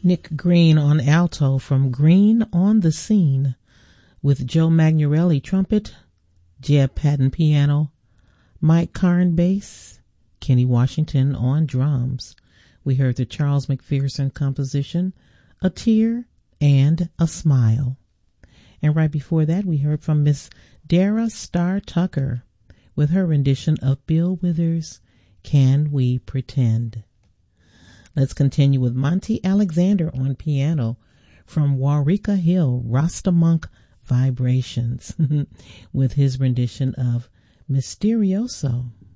Nick Green on alto from Green on the Scene, with Joe Magnarelli trumpet, Jeb Patton piano, Mike Karn bass, Kenny Washington on drums. We heard the Charles McPherson composition, A Tear and a Smile. And right before that, we heard from Miss Dara Starr Tucker with her rendition of Bill Withers' Can We Pretend. Let's continue with Monty Alexander on piano from Waurika Hill, Rasta Monk Vibrations with his rendition of Mysterioso.